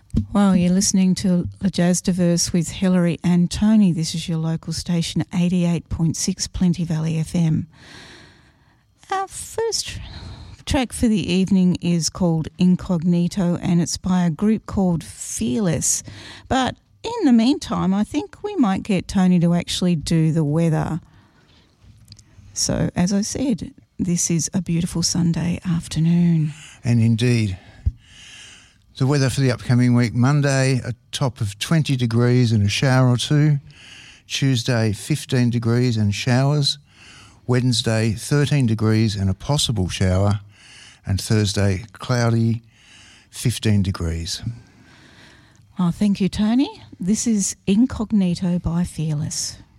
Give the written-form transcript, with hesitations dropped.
Well, you're listening to La Jazz Diverse with Hilary and Tony. This is your local station, 88.6 Plenty Valley FM. Our first track for the evening is called Incognito, and it's by a group called Fearless. But in the meantime, I think we might get Tony to actually do the weather. So, as I said, this is a beautiful Sunday afternoon. And indeed, the weather for the upcoming week: Monday, a top of 20 degrees and a shower or two. Tuesday, 15 degrees and showers. Wednesday, 13 degrees and a possible shower. And Thursday, cloudy, 15 degrees. Oh, thank you, Tony. This is Incognito by Fearless.